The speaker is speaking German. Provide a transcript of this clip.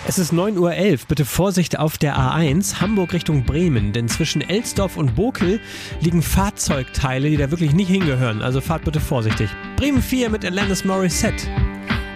Es ist 9:11 Uhr. Bitte Vorsicht auf der A1, Hamburg Richtung Bremen. Denn zwischen Elsdorf und Bokel liegen Fahrzeugteile, die da wirklich nicht hingehören. Also fahrt bitte vorsichtig. Bremen 4 mit Alanis Morissette.